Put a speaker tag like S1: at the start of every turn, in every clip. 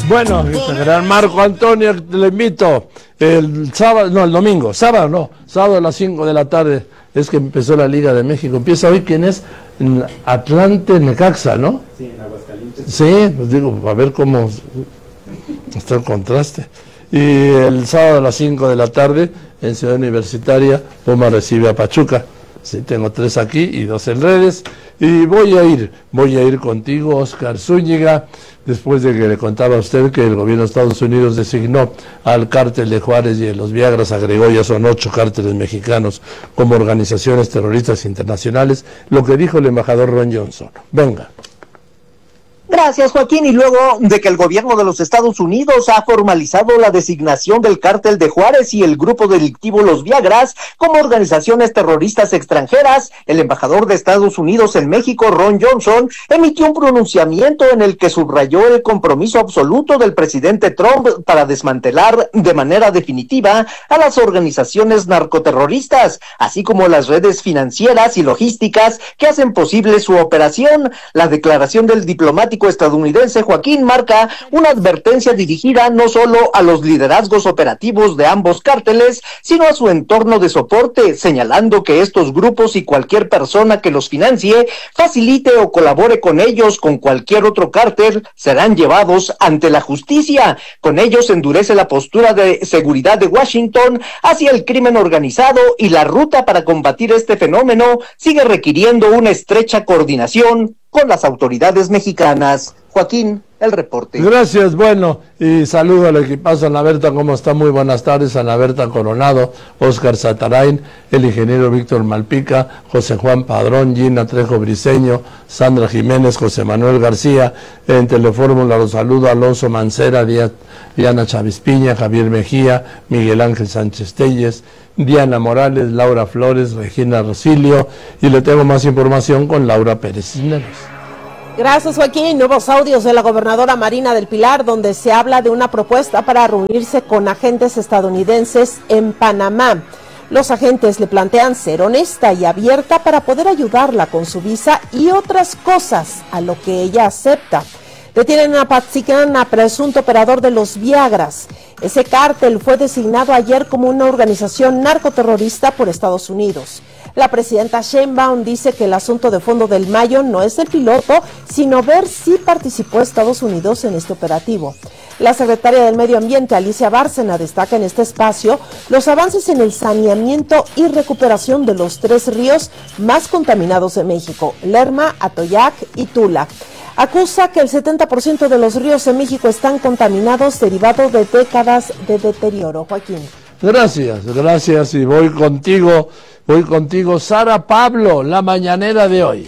S1: Bueno, gran Marco Antonio, le invito el domingo sábado a las 5 de la tarde es que empezó la Liga de México. Empieza hoy, ¿quién es? Atlante Necaxa, ¿no? Sí, en Aguascalientes. Sí, pues digo, a ver cómo está el contraste. Y el sábado a las 5 de la tarde, en Ciudad Universitaria, Puma recibe a Pachuca. Sí, tengo 3 aquí y 2 en redes. Y voy a ir contigo, Oscar Zúñiga, después de que le contaba a usted que el gobierno de Estados Unidos designó al cártel de Juárez y de los Viagras, agregó ya son 8 cárteles mexicanos como organizaciones terroristas internacionales, lo que dijo el embajador Ron Johnson. Venga.
S2: Gracias, Joaquín. Y luego de que el gobierno de los Estados Unidos ha formalizado la designación del cártel de Juárez y el grupo delictivo Los Viagras como organizaciones terroristas extranjeras, el embajador de Estados Unidos en México, Ron Johnson, emitió un pronunciamiento en el que subrayó el compromiso absoluto del presidente Trump para desmantelar de manera definitiva a las organizaciones narcoterroristas, así como las redes financieras y logísticas que hacen posible su operación. La declaración del diplomático estadounidense Joaquín marca una advertencia dirigida no solo a los liderazgos operativos de ambos cárteles, sino a su entorno de soporte, señalando que estos grupos y cualquier persona que los financie, facilite o colabore con ellos con cualquier otro cártel serán llevados ante la justicia. Con ellos endurece la postura de seguridad de Washington hacia el crimen organizado y la ruta para combatir este fenómeno sigue requiriendo una estrecha coordinación con las autoridades mexicanas. Joaquín, el reporte.
S1: Gracias, bueno, y saludo al equipazo. Ana Berta, ¿cómo está? Muy buenas tardes. Ana Berta Coronado, Óscar Satarain, el ingeniero Víctor Malpica, José Juan Padrón, Gina Trejo Briceño, Sandra Jiménez, José Manuel García. En Telefórmula los saludo Alonso Mancera, Diana Chávez Piña, Javier Mejía, Miguel Ángel Sánchez Telles, Diana Morales, Laura Flores, Regina Rosilio, y le tengo más información con Laura Pérez Cisneros.
S3: Gracias, Joaquín. Nuevos audios de la gobernadora Marina del Pilar, donde se habla de una propuesta para reunirse con agentes estadounidenses en Panamá. Los agentes le plantean ser honesta y abierta para poder ayudarla con su visa y otras cosas, a lo que ella acepta. Detienen a Patzicán, a presunto operador de los Viagras. Ese cártel fue designado ayer como una organización narcoterrorista por Estados Unidos. La presidenta Sheinbaum dice que el asunto de fondo del Mayo no es el piloto, sino ver si participó Estados Unidos en este operativo. La secretaria del Medio Ambiente, Alicia Bárcena, destaca en este espacio los avances en el saneamiento y recuperación de los 3 ríos más contaminados de México, Lerma, Atoyac y Tula. Acusa que el 70% de los ríos en México están contaminados derivado de décadas de deterioro. Joaquín.
S1: Gracias, y voy contigo, Sara Pablo, la mañanera de hoy.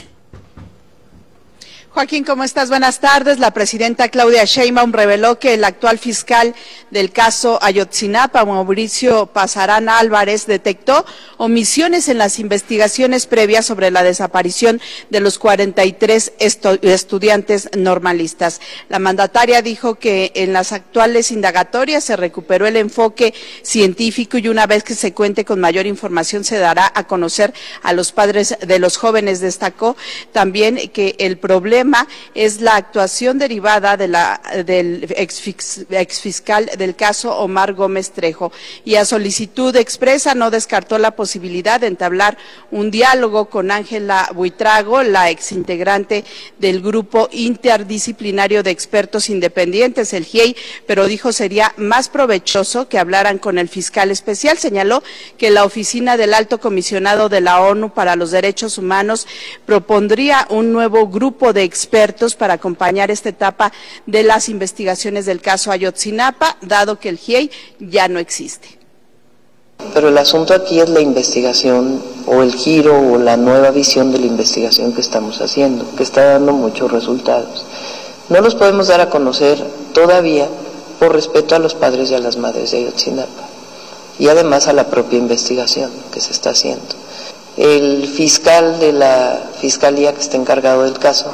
S4: Joaquín, ¿cómo estás? Buenas tardes. La presidenta Claudia Sheinbaum reveló que el actual fiscal del caso Ayotzinapa, Mauricio Pasarán Álvarez, detectó omisiones en las investigaciones previas sobre la desaparición de los 43 estudiantes normalistas. La mandataria dijo que en las actuales indagatorias se recuperó el enfoque científico y una vez que se cuente con mayor información se dará a conocer a los padres de los jóvenes. Destacó también que el problema es la actuación derivada del exfiscal del caso Omar Gómez Trejo, y a solicitud expresa no descartó la posibilidad de entablar un diálogo con Ángela Buitrago, la exintegrante del grupo interdisciplinario de expertos independientes, el GIEI, pero dijo sería más provechoso que hablaran con el fiscal especial. Señaló que la oficina del Alto Comisionado de la ONU para los Derechos Humanos propondría un nuevo grupo de expertos para acompañar esta etapa de las investigaciones del caso Ayotzinapa, dado que el GIEI ya no existe.
S5: Pero el asunto aquí es la investigación o el giro o la nueva visión de la investigación que estamos haciendo, que está dando muchos resultados. No los podemos dar a conocer todavía por respeto a los padres y a las madres de Ayotzinapa y además a la propia investigación que se está haciendo. El fiscal de la fiscalía que está encargado del caso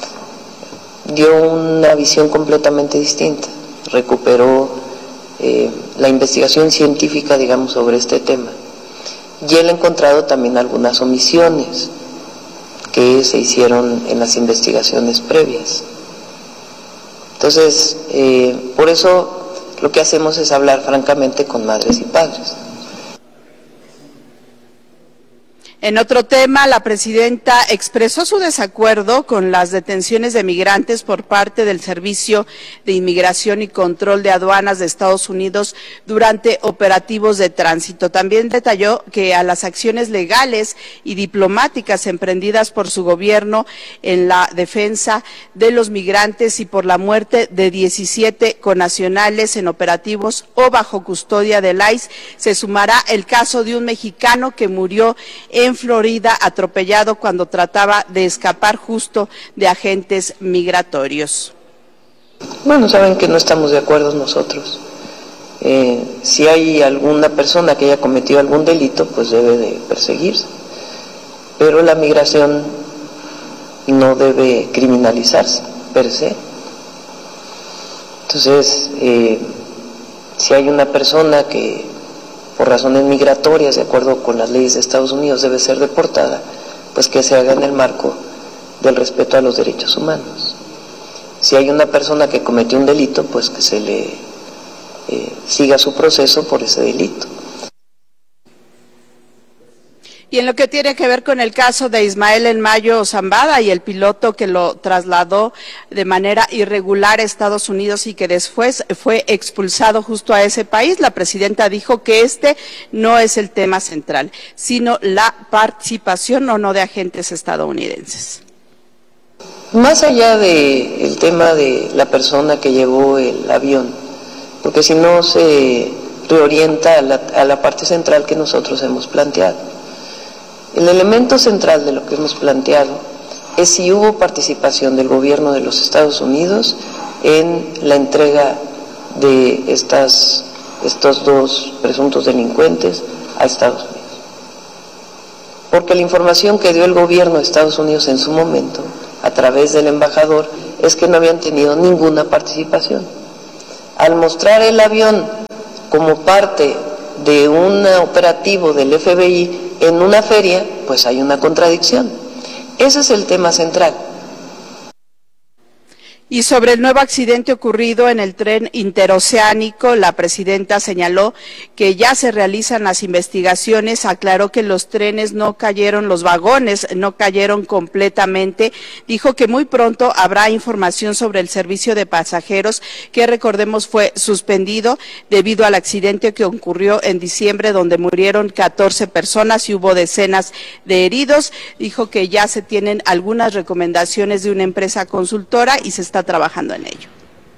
S5: dio una visión completamente distinta, recuperó la investigación científica, digamos, sobre este tema. Y él ha encontrado también algunas omisiones que se hicieron en las investigaciones previas. Entonces, por eso lo que hacemos es hablar francamente con madres y padres.
S4: En otro tema, la presidenta expresó su desacuerdo con las detenciones de migrantes por parte del Servicio de Inmigración y Control de Aduanas de Estados Unidos durante operativos de tránsito. También detalló que a las acciones legales y diplomáticas emprendidas por su gobierno en la defensa de los migrantes y por la muerte de 17 connacionales en operativos o bajo custodia del ICE, se sumará el caso de un mexicano que murió en Florida atropellado cuando trataba de escapar justo de agentes migratorios.
S5: Bueno, saben que no estamos de acuerdo nosotros. Si hay alguna persona que haya cometido algún delito, pues debe de perseguirse. Pero la migración no debe criminalizarse per se. Entonces, si hay una persona que por razones migratorias, de acuerdo con las leyes de Estados Unidos, debe ser deportada, pues que se haga en el marco del respeto a los derechos humanos. Si hay una persona que cometió un delito, pues que se le siga su proceso por ese delito.
S4: Y en lo que tiene que ver con el caso de Ismael El Mayo Zambada y el piloto que lo trasladó de manera irregular a Estados Unidos y que después fue expulsado justo a ese país, la presidenta dijo que este no es el tema central, sino la participación o no de agentes estadounidenses.
S5: Más allá del tema de la persona que llevó el avión, porque si no se reorienta a la parte central que nosotros hemos planteado. El elemento central de lo que hemos planteado es si hubo participación del gobierno de los Estados Unidos en la entrega de estos dos presuntos delincuentes a Estados Unidos. Porque la información que dio el gobierno de Estados Unidos en su momento, a través del embajador, es que no habían tenido ninguna participación. Al mostrar el avión como parte de un operativo del FBI en una feria, pues hay una contradicción. Ese es el tema central.
S4: Y sobre el nuevo accidente ocurrido en el tren interoceánico, la presidenta señaló que ya se realizan las investigaciones, aclaró que los trenes no cayeron, los vagones no cayeron completamente, dijo que muy pronto habrá información sobre el servicio de pasajeros que, recordemos, fue suspendido debido al accidente que ocurrió en diciembre donde murieron 14 personas y hubo decenas de heridos. Dijo que ya se tienen algunas recomendaciones de una empresa consultora y se está trabajando en ello.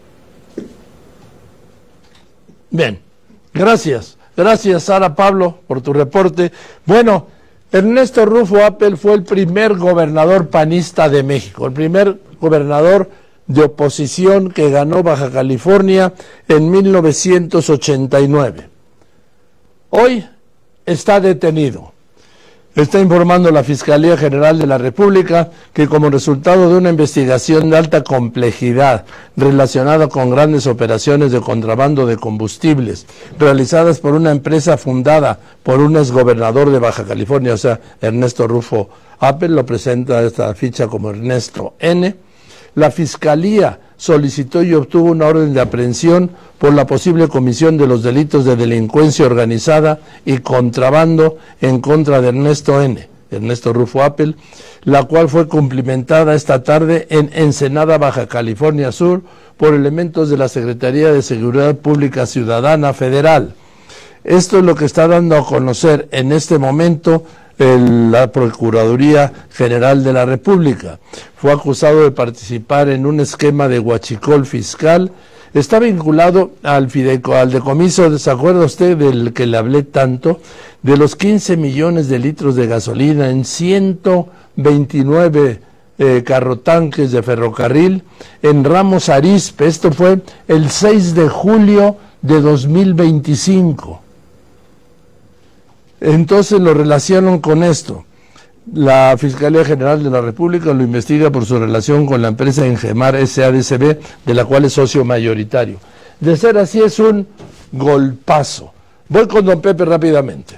S1: Bien, gracias Sara Pablo por tu reporte. Bueno, Ernesto Rufo Appel fue el primer gobernador panista de México, el primer gobernador de oposición que ganó Baja California en 1989. Hoy está detenido. Está informando la Fiscalía General de la República que como resultado de una investigación de alta complejidad relacionada con grandes operaciones de contrabando de combustibles realizadas por una empresa fundada por un exgobernador de Baja California, o sea, Ernesto Rufo Appel, lo presenta esta ficha como Ernesto N., la Fiscalía solicitó y obtuvo una orden de aprehensión por la posible comisión de los delitos de delincuencia organizada y contrabando en contra de Ernesto N., Ernesto Rufo Appel, la cual fue cumplimentada esta tarde en Ensenada, Baja California Sur, por elementos de la Secretaría de Seguridad Pública Ciudadana Federal. Esto es lo que está dando a conocer en este momento la Procuraduría General de la República. Fue acusado de participar en un esquema de huachicol fiscal. Está vinculado al decomiso, ¿se acuerda usted del que le hablé tanto? De los 15 millones de litros de gasolina en 129 carrotanques de ferrocarril en Ramos Arizpe. Esto fue el 6 de julio de 2025. Entonces lo relacionan con esto. La Fiscalía General de la República lo investiga por su relación con la empresa Engemar S.A.D.C.B., de la cual es socio mayoritario. De ser así, es un golpazo. Voy con don Pepe rápidamente.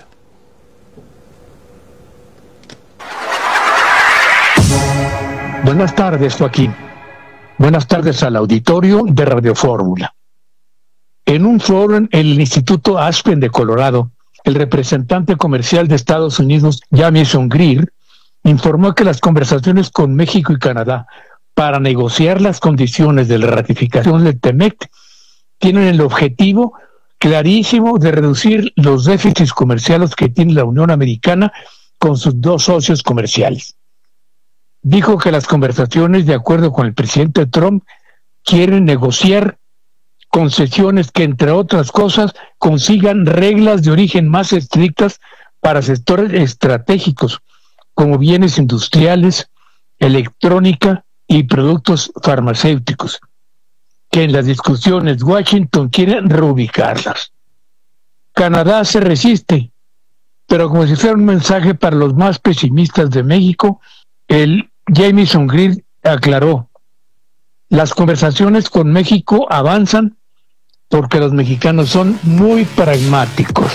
S6: Buenas tardes, Joaquín. Buenas tardes al auditorio de Radio Fórmula. En un foro en el Instituto Aspen de Colorado, el representante comercial de Estados Unidos, Jamieson Greer, informó que las conversaciones con México y Canadá para negociar las condiciones de la ratificación del TEMEC tienen el objetivo clarísimo de reducir los déficits comerciales que tiene la Unión Americana con sus dos socios comerciales. Dijo que las conversaciones, de acuerdo con el presidente Trump, quieren negociar concesiones que, entre otras cosas, consigan reglas de origen más estrictas para sectores estratégicos como bienes industriales, electrónica y productos farmacéuticos, que en las discusiones Washington quiere reubicarlas. Canadá se resiste, pero como si fuera un mensaje para los más pesimistas de México, el Jamieson Greer aclaró: las conversaciones con México avanzan porque los mexicanos son muy pragmáticos.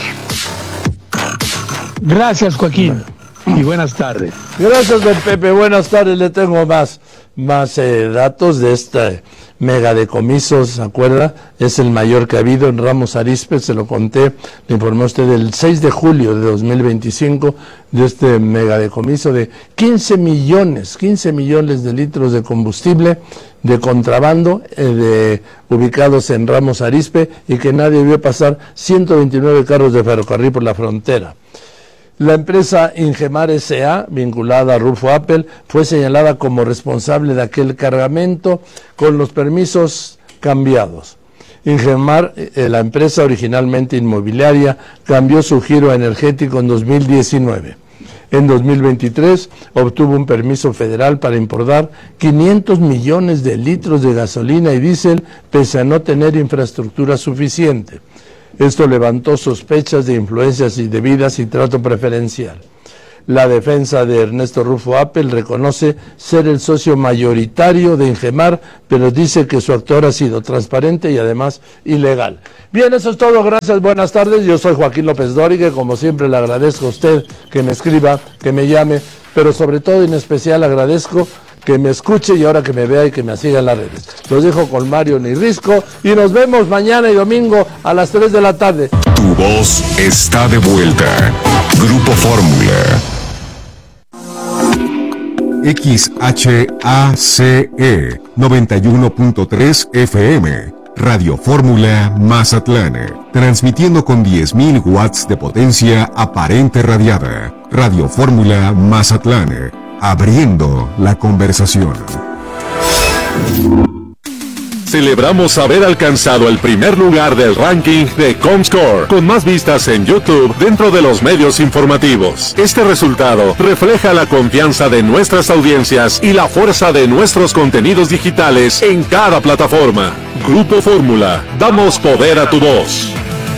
S6: Gracias, Joaquín, y buenas tardes.
S1: Gracias, don Pepe, buenas tardes. Le tengo más datos de este megadecomiso, ¿se acuerda? Es el mayor que ha habido en Ramos Arizpe, se lo conté, le informé a usted el 6 de julio de 2025 de este megadecomiso de 15 millones de litros de combustible de contrabando ubicados en Ramos Arizpe, y que nadie vio pasar 129 carros de ferrocarril por la frontera. La empresa Ingemar S.A., vinculada a Rulfo Appel, fue señalada como responsable de aquel cargamento con los permisos cambiados. Ingemar, la empresa originalmente inmobiliaria, cambió su giro energético en 2019. En 2023 obtuvo un permiso federal para importar 500 millones de litros de gasolina y diésel, pese a no tener infraestructura suficiente. Esto levantó sospechas de influencias indebidas y trato preferencial. La defensa de Ernesto Rulfo Appel reconoce ser el socio mayoritario de Ingemar, pero dice que su actuar ha sido transparente y además ilegal. Bien, eso es todo, gracias, buenas tardes. Yo soy Joaquín López Dóriga, que como siempre le agradezco a usted que me escriba, que me llame, pero sobre todo en especial agradezco que me escuche y ahora que me vea y que me siga en las redes. Los dejo con Mario Nirrisco y nos vemos mañana y domingo a las 3 de la tarde.
S7: Tu voz está de vuelta. Grupo Fórmula. XHACE 91.3 FM. Radio Fórmula Mazatlán. Transmitiendo con 10.000 watts de potencia aparente radiada. Radio Fórmula Mazatlán. Abriendo la conversación. Celebramos haber alcanzado el primer lugar del ranking de Comscore, con más vistas en YouTube dentro de los medios informativos. Este resultado refleja la confianza de nuestras audiencias y la fuerza de nuestros contenidos digitales en cada plataforma. Grupo Fórmula, damos poder a tu voz.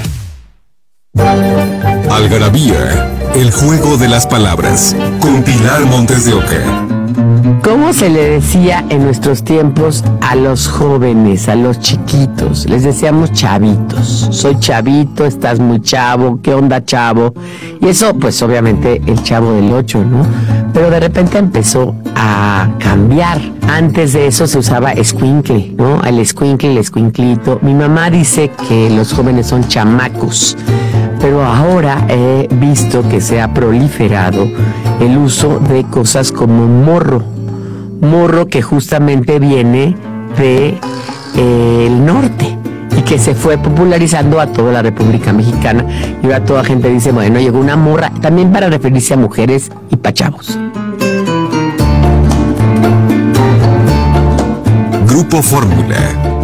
S7: Algarabía, el juego de las palabras, con Pilar Montes de Oca.
S8: ¿Cómo se le decía en nuestros tiempos a los jóvenes, a los chiquitos? Les decíamos chavitos. Soy chavito, estás muy chavo, ¿qué onda, chavo? Y eso, pues obviamente el Chavo del 8, ¿no? Pero de repente empezó a cambiar. Antes de eso se usaba escuincle, ¿no? El escuincle, el escuinclito. Mi mamá dice que los jóvenes son chamacos, pero ahora he visto que se ha proliferado el uso de cosas como morro, que justamente viene de el norte y que se fue popularizando a toda la República Mexicana, y ahora toda gente dice, bueno, llegó una morra, también para referirse a mujeres y pa' chavos.
S7: Grupo Fórmula.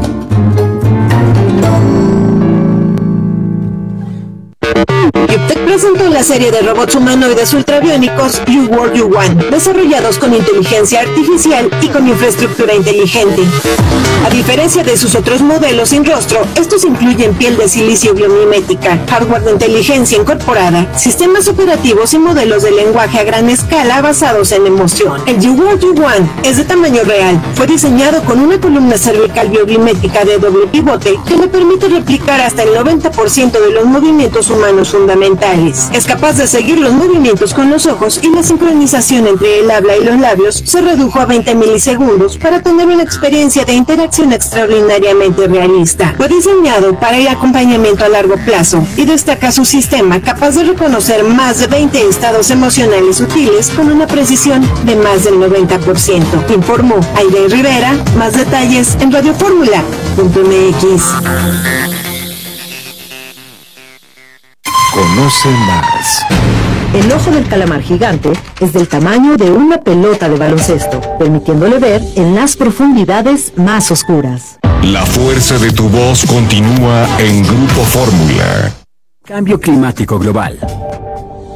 S9: Te presentó la serie de robots humanoides ultrabiónicos You World You Want, desarrollados con inteligencia artificial y con infraestructura inteligente. A diferencia de sus otros modelos sin rostro, estos incluyen piel de silicio biomimética, hardware de inteligencia incorporada, sistemas operativos y modelos de lenguaje a gran escala basados en emoción. El YouWork U1 es de tamaño real. Fue diseñado con una columna cervical biomimética de doble pivote que le permite replicar hasta el 90% de los movimientos humanos fundamentales. Es capaz de seguir los movimientos con los ojos y la sincronización entre el habla y los labios se redujo a 20 milisegundos para tener una experiencia de interacción extraordinariamente realista. Fue diseñado para el acompañamiento a largo plazo y destaca su sistema capaz de reconocer más de 20 estados emocionales sutiles con una precisión de más del 90%. Informó Aide Rivera. Más detalles en radioformula.mx.
S10: Conoce más.
S11: El ojo del calamar gigante es del tamaño de una pelota de baloncesto, permitiéndole ver en las profundidades más oscuras.
S10: La fuerza de tu voz continúa en Grupo Fórmula.
S12: Cambio climático global.